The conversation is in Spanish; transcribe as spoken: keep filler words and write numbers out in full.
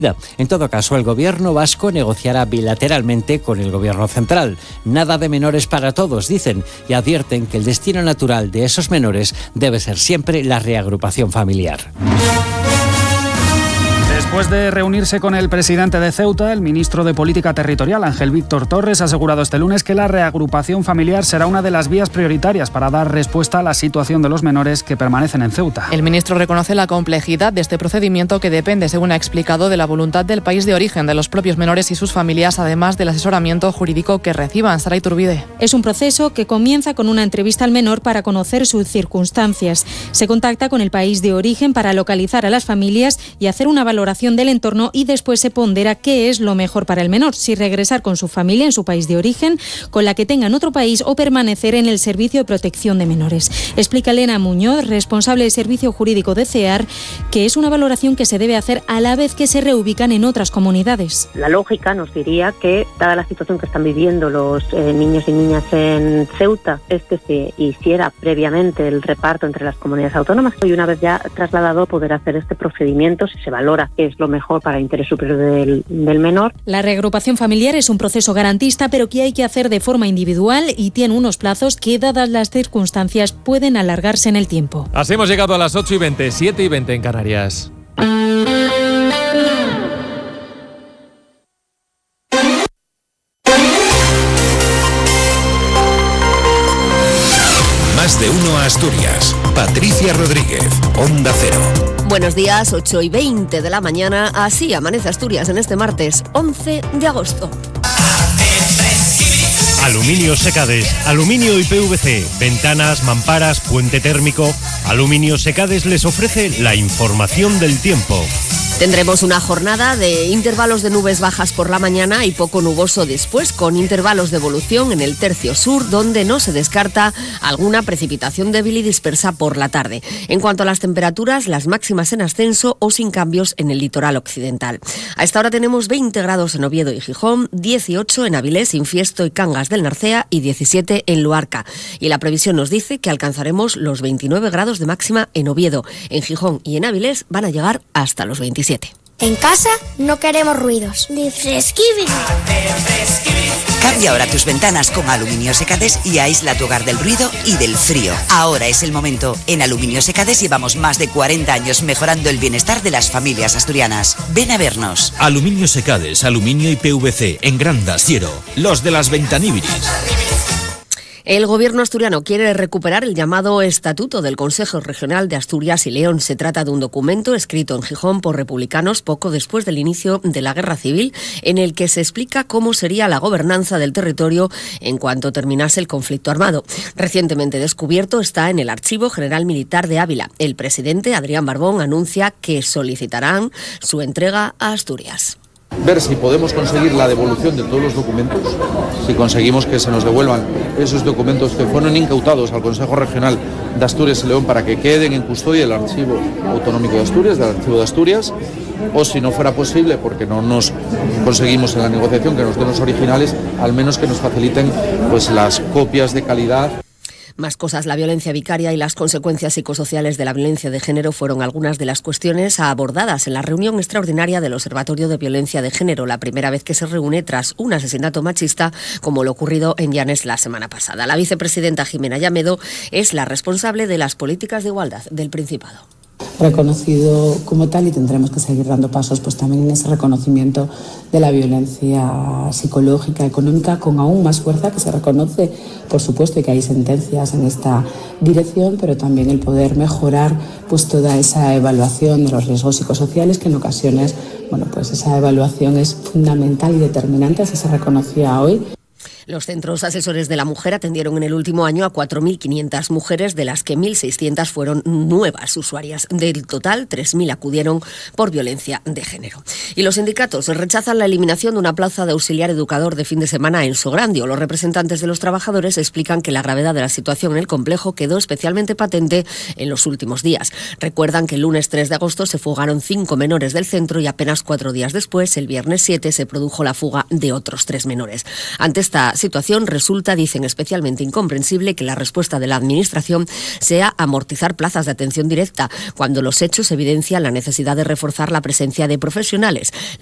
En todo caso, el gobierno vasco negociará bilateralmente con el gobierno central. Nada de menores para todos, dicen, y advierten que el destino natural de esos menores debe ser siempre la reagrupación familiar. Después de reunirse con el presidente de Ceuta, el ministro de Política Territorial, Ángel Víctor Torres, ha asegurado este lunes que la reagrupación familiar será una de las vías prioritarias para dar respuesta a la situación de los menores que permanecen en Ceuta. El ministro reconoce la complejidad de este procedimiento que depende, según ha explicado, de la voluntad del país de origen de los propios menores y sus familias, además del asesoramiento jurídico que reciban. Sara Iturbide. Es un proceso que comienza con una entrevista al menor para conocer sus circunstancias. Se contacta con el país de origen para localizar a las familias y hacer una valoración del entorno, y después se pondera qué es lo mejor para el menor, si regresar con su familia en su país de origen, con la que tenga en otro país, o permanecer en el Servicio de Protección de Menores. Explica Elena Muñoz, responsable de Servicio Jurídico de CEAR, que es una valoración que se debe hacer a la vez que se reubican en otras comunidades. La lógica nos diría que, dada la situación que están viviendo los eh, niños y niñas en Ceuta, es que se hiciera previamente el reparto entre las comunidades autónomas, y una vez ya trasladado poder hacer este procedimiento si se valora que es lo mejor para el interés superior del, del menor. La reagrupación familiar es un proceso garantista, pero que hay que hacer de forma individual y tiene unos plazos que, dadas las circunstancias, pueden alargarse en el tiempo. Así hemos llegado a las ocho y veinte, siete y veinte en Canarias. Más de uno a Asturias. Patricia Rodríguez, Onda Cero. Buenos días, ocho y veinte de la mañana. Así amanece Asturias en este martes once de agosto. Aluminio Secades, aluminio y P V C, ventanas, mamparas, puente térmico. Aluminio Secades les ofrece la información del tiempo. Tendremos una jornada de intervalos de nubes bajas por la mañana y poco nuboso después, con intervalos de evolución en el tercio sur, donde no se descarta alguna precipitación débil y dispersa por la tarde. En cuanto a las temperaturas, las máximas en ascenso o sin cambios en el litoral occidental. A esta hora tenemos veinte grados en Oviedo y Gijón, dieciocho en Avilés, Infiesto y Cangas del Narcea y diecisiete en Luarca. Y la previsión nos dice que alcanzaremos los veintinueve grados de máxima en Oviedo. En Gijón y en Avilés van a llegar hasta los veintisiete. En casa no queremos ruidos. Ni fresquibri. Cambia ahora tus ventanas con Aluminio Secades y aísla tu hogar del ruido y del frío. Ahora es el momento. En Aluminio Secades llevamos más de cuarenta años mejorando el bienestar de las familias asturianas. Ven a vernos. Aluminio Secades, aluminio y P V C en Granda, Siero. Los de las ventaníbiris. El gobierno asturiano quiere recuperar el llamado Estatuto del Consejo Regional de Asturias y León. Se trata de un documento escrito en Gijón por republicanos poco después del inicio de la Guerra Civil, en el que se explica cómo sería la gobernanza del territorio en cuanto terminase el conflicto armado. Recientemente descubierto, está en el Archivo General Militar de Ávila. El presidente, Adrián Barbón, anuncia que solicitarán su entrega a Asturias. Ver si podemos conseguir la devolución de todos los documentos, si conseguimos que se nos devuelvan esos documentos que fueron incautados al Consejo Regional de Asturias y León para que queden en custodia del Archivo Autonómico de Asturias, del Archivo de Asturias, o si no fuera posible, porque no nos conseguimos en la negociación que nos den los originales, al menos que nos faciliten pues las copias de calidad. Más cosas, la violencia vicaria y las consecuencias psicosociales de la violencia de género fueron algunas de las cuestiones abordadas en la reunión extraordinaria del Observatorio de Violencia de Género, la primera vez que se reúne tras un asesinato machista como lo ocurrido en Llanes la semana pasada. La vicepresidenta Jimena Llamedo es la responsable de las políticas de igualdad del Principado. Reconocido como tal, y tendremos que seguir dando pasos pues también en ese reconocimiento de la violencia psicológica, económica, con aún más fuerza, que se reconoce, por supuesto, y que hay sentencias en esta dirección, pero también el poder mejorar pues toda esa evaluación de los riesgos psicosociales, que en ocasiones, bueno, pues esa evaluación es fundamental y determinante, así se reconocía hoy. Los centros asesores de la mujer atendieron en el último año a cuatro mil quinientas mujeres, de las que mil seiscientas fueron nuevas usuarias. Del total, tres mil acudieron por violencia de género. Y los sindicatos rechazan la eliminación de una plaza de auxiliar educador de fin de semana en Sograndio. Los representantes de los trabajadores explican que la gravedad de la situación en el complejo quedó especialmente patente en los últimos días. Recuerdan que el lunes tres de agosto se fugaron cinco menores del centro y apenas cuatro días después, el viernes siete, se produjo la fuga de otros tres menores. Ante esta esta situación resulta, dicen, especialmente incomprensible que la respuesta de la Administración sea amortizar plazas de atención directa, cuando los hechos evidencian la necesidad de reforzar la presencia de profesionales.